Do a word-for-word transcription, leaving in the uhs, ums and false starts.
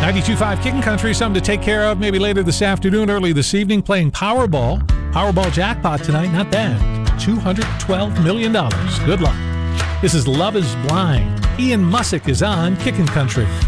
ninety-two point five Kickin' Country, something to take care of maybe later this afternoon, early this evening, playing Powerball. Powerball jackpot tonight, not bad. two hundred twelve million dollars. Good luck. This is Love is Blind. Ian Mussick is on Kickin' Country.